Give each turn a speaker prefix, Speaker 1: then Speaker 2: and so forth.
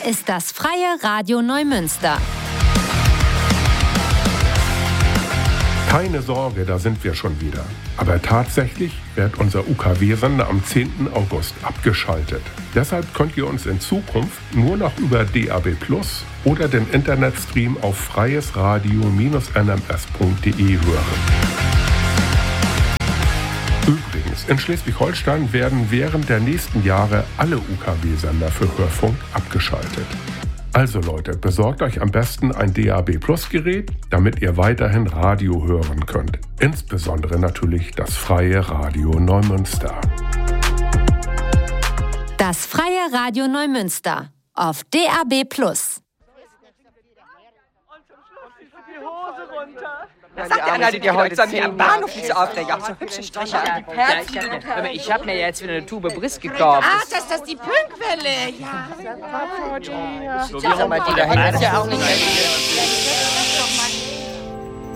Speaker 1: ist das Freie Radio Neumünster.
Speaker 2: Keine Sorge, da sind wir schon wieder. Aber tatsächlich wird unser UKW-Sender am 10. August abgeschaltet. Deshalb könnt ihr uns in Zukunft nur noch über DAB+ oder den Internetstream auf freiesradio-nms.de hören. Übrigens, in Schleswig-Holstein werden während der nächsten Jahre alle UKW-Sender für Hörfunk abgeschaltet. Also Leute, besorgt euch am besten ein DAB+-Gerät, damit ihr weiterhin Radio hören könnt. Insbesondere natürlich das Freie Radio Neumünster.
Speaker 1: Das Freie Radio Neumünster auf DAB+.
Speaker 3: Sagt der Anna, die heute sollen wir am Bahnhof nicht so aufregen. Auch so hübsche Striche.
Speaker 4: Ich hab mir jetzt wieder eine Tube Briss gekauft.
Speaker 5: Ach, das ist die Pünkwelle. Ja.
Speaker 3: Schau mal, die da hinten ist ja auch nicht mehr.